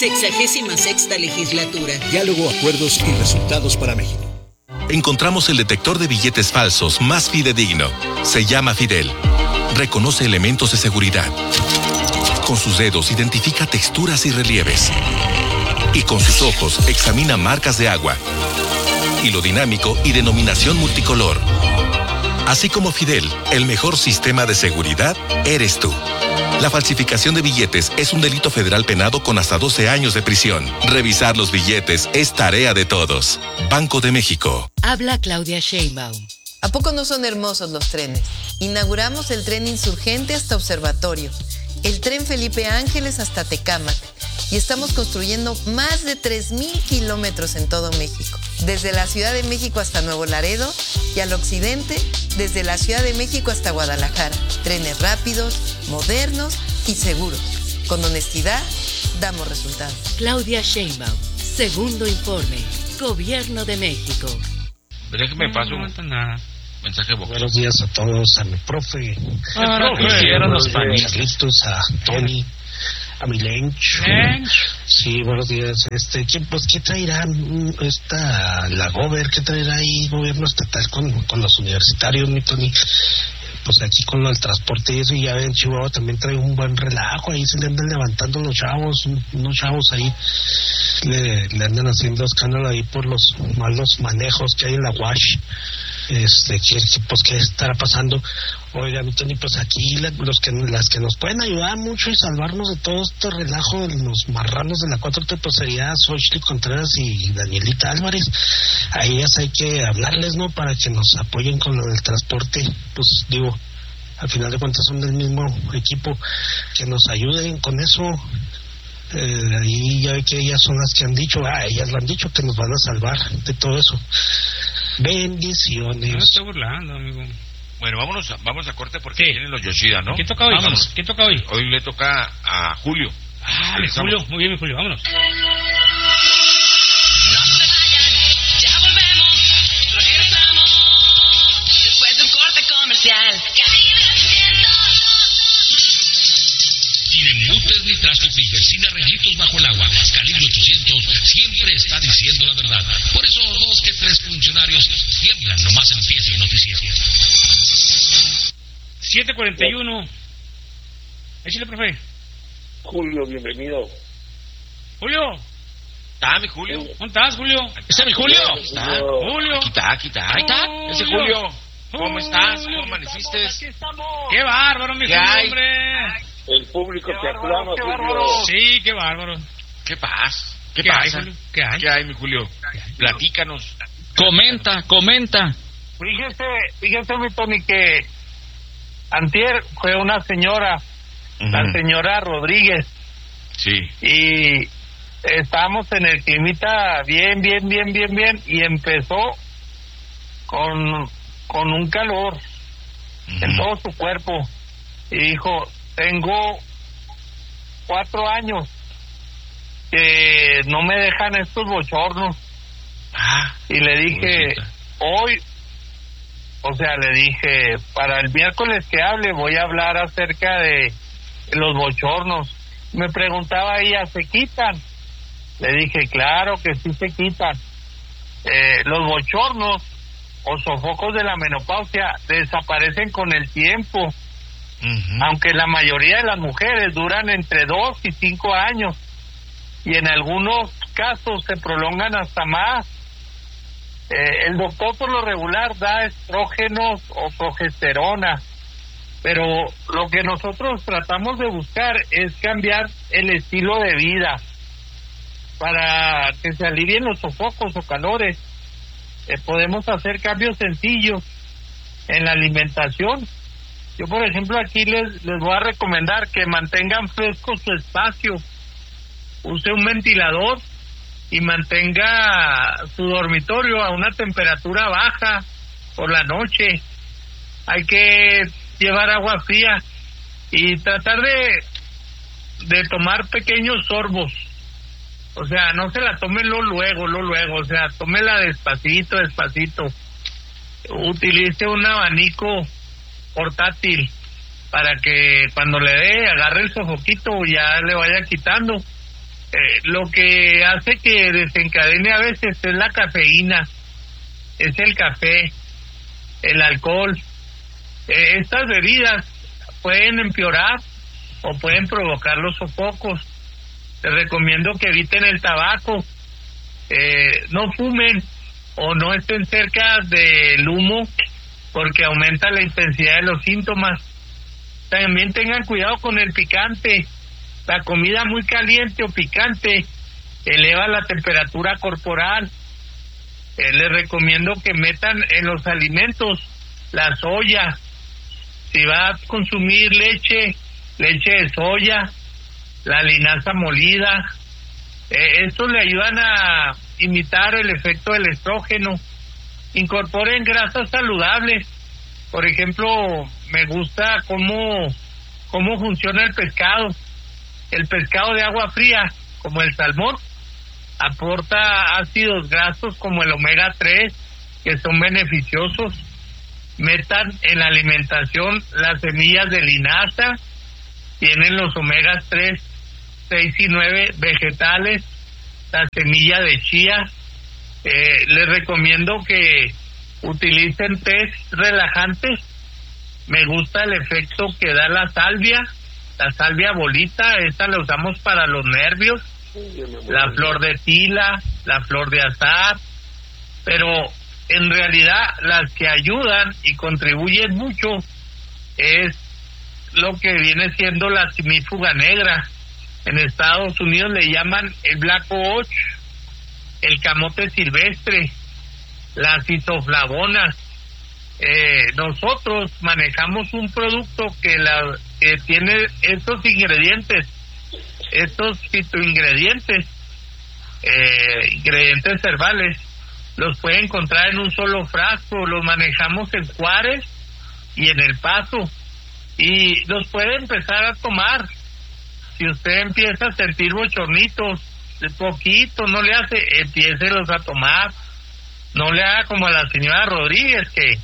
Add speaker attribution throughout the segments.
Speaker 1: 66ª legislatura.
Speaker 2: Diálogo, acuerdos y resultados para México.
Speaker 3: Encontramos el detector de billetes falsos más fidedigno. Se llama Fidel. Reconoce elementos de seguridad. Con sus dedos identifica texturas y relieves. Y con sus ojos examina marcas de agua, hilo dinámico y denominación multicolor. Así como Fidel, el mejor sistema de seguridad eres tú. La falsificación de billetes es un delito federal penado con hasta 12 años de prisión. Revisar los billetes es tarea de todos. Banco de México.
Speaker 4: Habla Claudia Sheinbaum.
Speaker 5: ¿A poco no son hermosos los trenes? Inauguramos el tren Insurgente hasta Observatorio, el tren Felipe Ángeles hasta Tecámac, y estamos construyendo más de 3,000 kilómetros en todo México. Desde la Ciudad de México hasta Nuevo Laredo y al occidente, desde la Ciudad de México hasta Guadalajara. Trenes rápidos, modernos y seguros. Con honestidad, damos resultados.
Speaker 4: Claudia Sheinbaum, segundo informe, Gobierno de México.
Speaker 6: Déjeme paso un mensaje vocal.
Speaker 7: Buenos días a todos, a mi profe.
Speaker 6: Los
Speaker 7: Carlitos, a Tony, a mi Lench. Sí, buenos días. ¿Qué traerá la Gober? ¿Qué traerá ahí gobierno estatal con los universitarios, mi Tony? Pues aquí con el transporte y eso, y ya en Chihuahua también trae un buen relajo, ahí se le andan levantando los chavos, unos chavos ahí le andan haciendo escándalo ahí por los malos manejos que hay en la UASH. ¿Qué estará pasando? Oiga, mi Tony, pues aquí las que nos pueden ayudar mucho y salvarnos de todo este relajo de los marranos de la 4T, pues sería Xochitl Contreras y Danielita Álvarez. A ellas hay que hablarles, ¿no? Para que nos apoyen con el transporte. Pues digo, al final de cuentas son del mismo equipo, que nos ayuden con eso. Ahí ya ve que ellas son las que han dicho, ellas lo han dicho, que nos van a salvar de todo eso. Bendiciones.
Speaker 6: No me estoy burlando, amigo. Bueno, vamos a corte porque vienen los Yoshida, ¿no? ¿Quién toca hoy? Vámonos. ¿Quién toca hoy? Hoy le toca a Julio. Julio, muy bien, mi Julio, vámonos.
Speaker 8: Después de un corte comercial.
Speaker 9: Sin embutes ni trastupillas, sin arreglitos bajo el agua. Calibre 800 siempre está diciendo la verdad. Por eso 2 que 3 funcionarios tiemblan nomás empieza el noticiero.
Speaker 6: 7:41. Échale, profe.
Speaker 10: Julio, bienvenido.
Speaker 6: Julio.
Speaker 11: ¿Está mi Julio?
Speaker 6: ¿Dónde estás, Julio?
Speaker 11: ¿Está mi Julio?
Speaker 6: ¿Está? Julio.
Speaker 11: Aquí está. Ahí está. Ese Julio. ¿Cómo estás? ¿Cómo amaneciste?
Speaker 6: Qué bárbaro, mi Julio, hombre.
Speaker 10: El público te aclama, Julio.
Speaker 6: Sí, qué bárbaro.
Speaker 11: ¿Qué pasa?
Speaker 6: ¿Qué pasa? Hay, ¿Qué hay?
Speaker 11: ¿Qué hay, mi Julio? Platícanos.
Speaker 12: Comenta.
Speaker 10: Fíjese, mi Tony, que antier fue una señora, la señora Rodríguez.
Speaker 11: Sí.
Speaker 10: Y estábamos en el climita bien, y empezó con un calor en todo su cuerpo. Y dijo, tengo 4 años que no me dejan estos bochornos. Y le dije, le dije, para el miércoles que hable voy a hablar acerca de los bochornos. Me preguntaba ella, ¿se quitan? Le dije, claro que sí se quitan. Los bochornos o sofocos de la menopausia desaparecen con el tiempo. Aunque la mayoría de las mujeres duran entre 2 y 5 años, y en algunos casos se prolongan hasta más. El doctor por lo regular da estrógenos o progesterona, pero lo que nosotros tratamos de buscar es cambiar el estilo de vida para que se alivien los sofocos o calores. Podemos hacer cambios sencillos en la alimentación. Yo, por ejemplo, aquí les voy a recomendar que mantengan fresco su espacio. Use un ventilador y mantenga su dormitorio a una temperatura baja por la noche. Hay que llevar agua fría y tratar de tomar pequeños sorbos. O sea, no se la tomen luego, o sea, tómela despacito. Utilice un abanico portátil para que cuando le dé, agarre el sofoquito y ya le vaya quitando. lo que hace que desencadene a veces es la cafeína, es el café, el alcohol. Estas bebidas pueden empeorar o pueden provocar los sofocos. Les recomiendo que eviten el tabaco, no fumen o no estén cerca del humo porque aumenta la intensidad de los síntomas. También tengan cuidado con el picante. La comida muy caliente o picante eleva la temperatura corporal. Les recomiendo que metan en los alimentos la soya. Si va a consumir leche de soya, la linaza molida, estos le ayudan a imitar el efecto del estrógeno. Incorporen grasas saludables. Por ejemplo, me gusta cómo funciona el pescado. El pescado de agua fría, como el salmón, aporta ácidos grasos como el omega 3, que son beneficiosos. Metan en la alimentación las semillas de linaza, tienen los omegas 3, 6 y 9 vegetales, la semilla de chía. Les recomiendo que utilicen tés relajantes. Me gusta el efecto que da la salvia bolita, esta la usamos para los nervios, la flor de tila, la flor de azahar, pero en realidad las que ayudan y contribuyen mucho es lo que viene siendo la simífuga negra. En Estados Unidos le llaman el black oak, el camote silvestre, las isoflavonas. Nosotros manejamos un producto que tiene estos ingredientes, estos fitoingredientes, ingredientes herbales. Los puede encontrar en un solo frasco. Los manejamos en Juárez y en El Paso, y los puede empezar a tomar. Si usted empieza a sentir bochornitos, de poquito, no le hace, empiécelos a tomar. No le haga como a la señora Rodríguez, que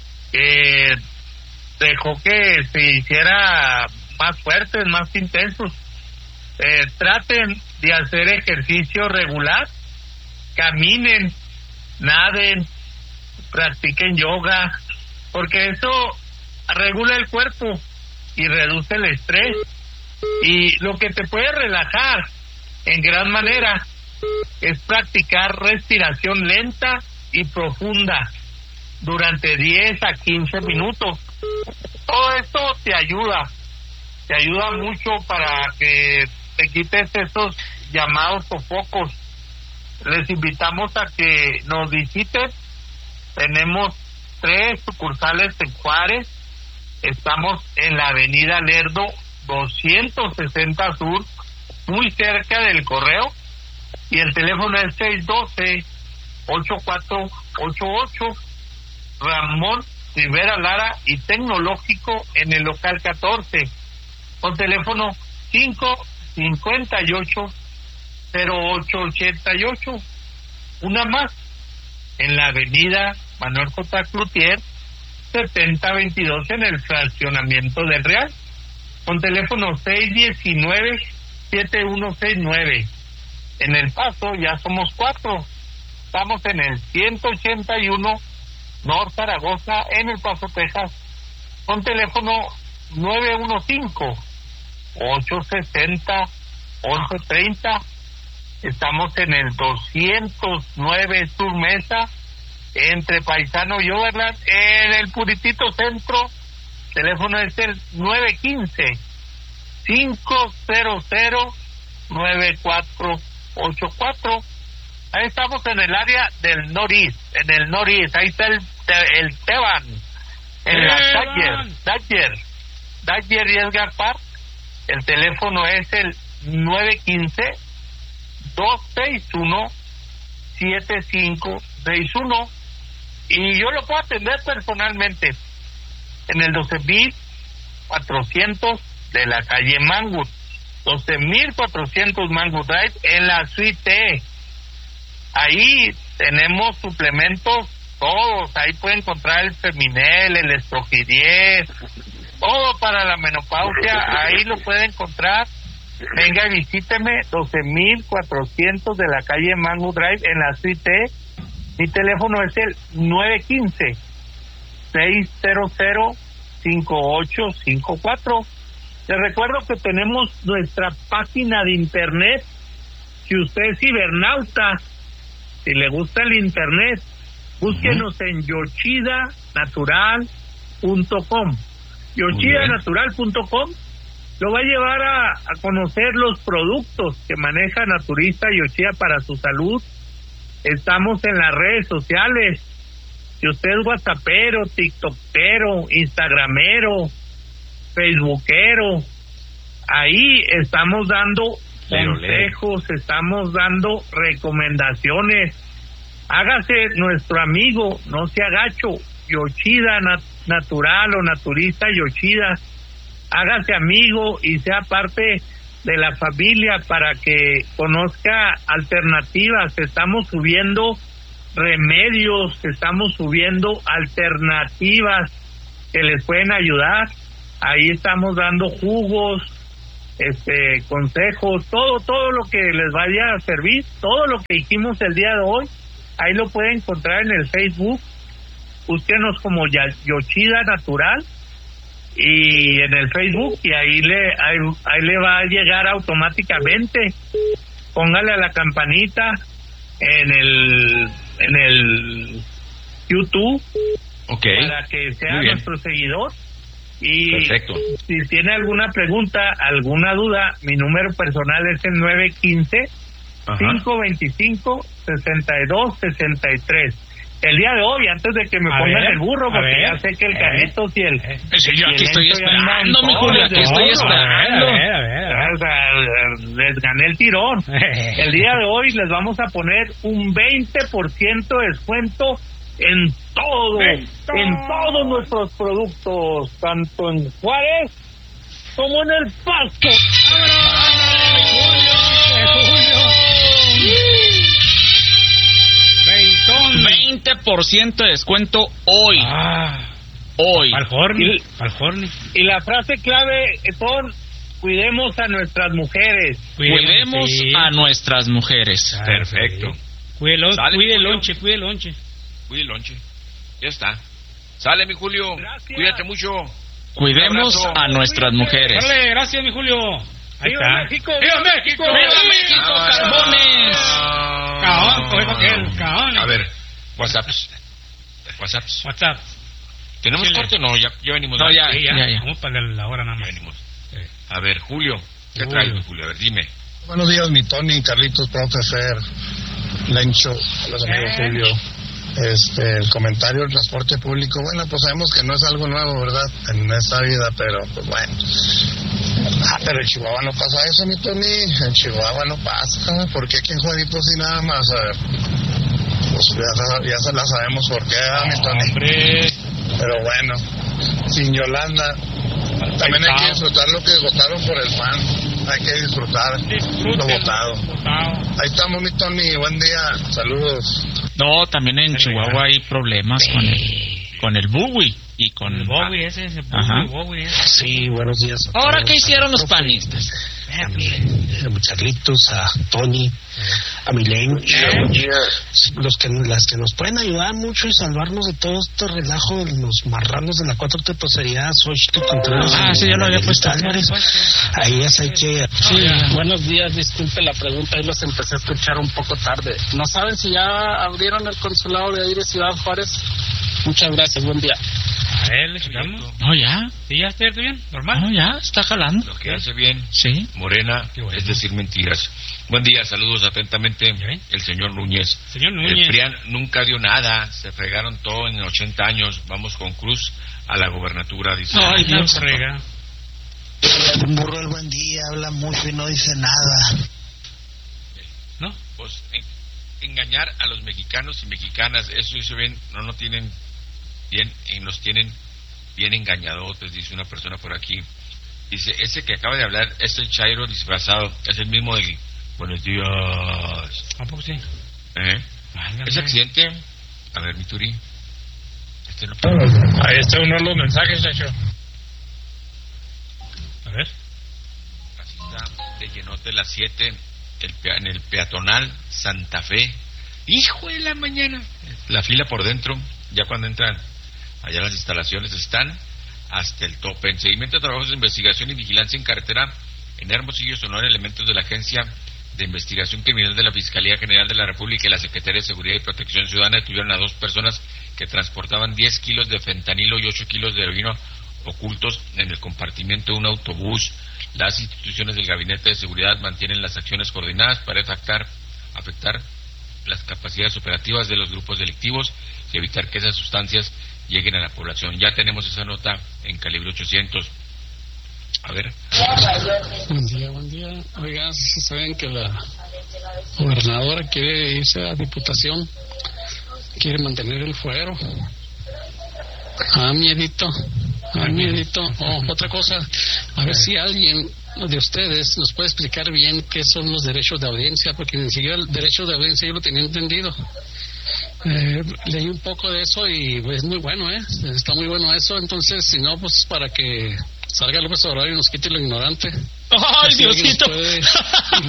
Speaker 10: dejó que se hiciera más fuertes, más intensos. Traten de hacer ejercicio regular, caminen, naden, practiquen yoga, porque eso regula el cuerpo y reduce el estrés. Y lo que te puede relajar en gran manera es practicar respiración lenta y profunda durante 10 a 15 minutos. Todo esto te ayuda mucho para que te quites esos llamados sofocos. Les invitamos a que nos visiten. Tenemos 3 sucursales en Juárez. Estamos en la avenida Lerdo 260 Sur, muy cerca del Correo, y el teléfono es 612-8488. Ramón Rivera Lara y Tecnológico en el local 14, con teléfono 558-0888. Una más, en la avenida Manuel J. Cloutier 7022 en el fraccionamiento del Real, con teléfono 619-7169. En El Paso ya somos 4. Estamos en el 181 North Zaragoza, en El Paso, Texas, con teléfono 915-860-1130. Estamos en el 209 Sur Mesa, entre Paisano y Overland, en el puritito centro. Teléfono es el 915-500-9484. Ahí estamos en el área del noreste, ahí está el Teban, en la Dodger y Edgar Park. El teléfono es el 915-261-7561, y yo lo puedo atender personalmente en el 12,400 de la calle Mangwood, 12,400 Mangwood Drive, en la suite E. Ahí tenemos suplementos todos, ahí puede encontrar el Feminel, el Estrogidiez, todo para la menopausia, ahí lo puede encontrar. venga y visíteme, 12,400 de la calle Mango Drive en la suite. Mi teléfono es el 915-600-5854. Les recuerdo que tenemos nuestra página de internet. Si usted es cibernauta, si le gusta el internet, búsquenos en yochidanatural.com. yochidanatural.com lo va a llevar a conocer los productos que maneja Naturista Yoshida para su salud. Estamos en las redes sociales. Si usted es whatsappero, tiktokero, instagramero, facebookero, ahí estamos dando consejos, estamos dando recomendaciones. Hágase nuestro amigo, no sea gacho, Yoshida Natural o Naturista Yoshida. Hágase amigo y sea parte de la familia para que conozca alternativas. Estamos subiendo remedios, estamos subiendo alternativas que les pueden ayudar. Ahí estamos dando jugos, consejos, todo lo que les vaya a servir, todo lo que dijimos el día de hoy, ahí lo pueden encontrar en el Facebook. Búsquenos como Yoshida Natural y en el Facebook, y ahí le va a llegar automáticamente. Póngale a la campanita en el YouTube, para que sea nuestro seguidor. Y perfecto. Si tiene alguna pregunta, alguna duda, mi número personal es el 915-525-6263. El día de hoy, antes de que me pongan el burro, porque ya sé que el Carlitos y el...
Speaker 12: Yo aquí estoy esperando, mi Julio, aquí estoy esperando.
Speaker 10: Les gané el tirón. El día de hoy les vamos a poner un 20% de descuento en todos nuestros productos, tanto en Juárez como en El Pasto.
Speaker 12: 20% de descuento hoy. Hoy.
Speaker 1: Al Horny.
Speaker 10: Y la frase clave son: cuidemos a nuestras mujeres.
Speaker 12: Cuidemos a nuestras mujeres.
Speaker 6: Perfecto.
Speaker 1: Cuide el lonche.
Speaker 6: Cuide el lonche. Ya está. Sale, mi Julio.
Speaker 10: Gracias.
Speaker 6: Cuídate mucho.
Speaker 12: Cuidemos a nuestras mujeres.
Speaker 1: Dale, gracias, mi Julio. Ahí
Speaker 10: ¡Viva
Speaker 1: está.
Speaker 10: México!
Speaker 1: ¡Viva México!
Speaker 12: ¡Viva México, Carbones!
Speaker 1: Caón.
Speaker 6: A ver, WhatsApp. ¿Tenemos corte o no? Ya venimos.
Speaker 12: No, ya.
Speaker 1: Vamos para la hora nada más.
Speaker 6: Ya venimos. A ver, Julio. ¿Qué traes, mi Julio? A ver, dime.
Speaker 7: Buenos días, mi Tony, Carlitos, Profesor, Lencho, los amigos Julio. El comentario del transporte público, bueno, pues sabemos que no es algo nuevo, ¿verdad? En esta vida, pero pues bueno. Pero en Chihuahua no pasa eso, mi Tony. En Chihuahua no pasa. ¿Por qué aquí en Juanitos sí nada más? A ver. Pues ya se la sabemos por qué, mi Tony.
Speaker 1: Hombre.
Speaker 7: Pero bueno, sin Yolanda, también hay que disfrutar lo que votaron por el PAN. Hay que disfrutar lo votado. Ahí estamos, mi Tony. Buen día. Saludos.
Speaker 12: No, también en Chihuahua hay problemas con el Bowie y con
Speaker 1: el Bowie ese.
Speaker 7: Sí, buenos días.
Speaker 12: Ahora, ¿qué hicieron los panistas?
Speaker 7: A Carlitos, a Tony, a Milench, las que nos pueden ayudar mucho y salvarnos de todo este relajo de los marranos de la 4T, pues sería Xochitl Contreras.
Speaker 12: Sí, ya lo había puesto.
Speaker 7: Ahí es, hay que...
Speaker 13: Sí, buenos días, disculpe la pregunta, ahí los empecé a escuchar un poco tarde. ¿No saben si ya abrieron el consulado de ahí de Ciudad Juárez? Muchas gracias, buen día.
Speaker 1: A ver, le checamos.
Speaker 12: No, ya.
Speaker 1: ¿Sí, ya está bien? ¿Normal?
Speaker 12: No, ya, está jalando.
Speaker 6: Lo que hace bien,
Speaker 12: sí.
Speaker 6: Morena, es decir mentiras. Buen día, saludos atentamente, el señor Núñez.
Speaker 1: Señor Núñez.
Speaker 6: El PRIAN nunca dio nada, se fregaron todo en 80 años. Vamos con Cruz a la gobernatura, dice.
Speaker 1: Ay, Dios frega.
Speaker 7: Un burro del buen día, habla mucho y no dice nada.
Speaker 6: ¿No? Pues engañar a los mexicanos y mexicanas, eso hizo bien, no tienen bien, nos tienen bien engañados, dice una persona por aquí. Dice, ese que acaba de hablar es el Chairo disfrazado, es el mismo del buenos días.
Speaker 1: ¿A poco sí?
Speaker 6: Ese accidente, a ver, mi Turi.
Speaker 1: Ahí está uno de los mensajes, Chacho. A ver.
Speaker 6: Así está. de llenote las 7 en el peatonal Santa Fe. Hijo de la mañana. La fila por dentro, ya cuando entran allá las instalaciones, están hasta el tope. En seguimiento a trabajos de investigación y vigilancia en carretera en Hermosillo, Sonora, elementos de la Agencia de Investigación Criminal de la Fiscalía General de la República y la Secretaría de Seguridad y Protección Ciudadana detuvieron a 2 personas que transportaban 10 kilos de fentanilo y 8 kilos de heroína ocultos en el compartimiento de un autobús. Las instituciones del Gabinete de Seguridad mantienen las acciones coordinadas para afectar las capacidades operativas de los grupos delictivos y evitar que esas sustancias lleguen a la población. Ya tenemos esa nota en Calibre 800. A ver.
Speaker 13: Buen día. Oiga, saben que la gobernadora quiere irse a Diputación, quiere mantener el fuero. Miedito. Otra cosa, a ver si alguien de ustedes nos puede explicar bien qué son los derechos de audiencia, porque ni siquiera el derecho de audiencia yo lo tenía entendido. Leí un poco de eso y es muy bueno, está muy bueno eso. Entonces, si no, pues para que salga López Obrador y nos quite lo ignorante.
Speaker 12: ¡Ay,
Speaker 13: si
Speaker 12: Diosito!
Speaker 13: puede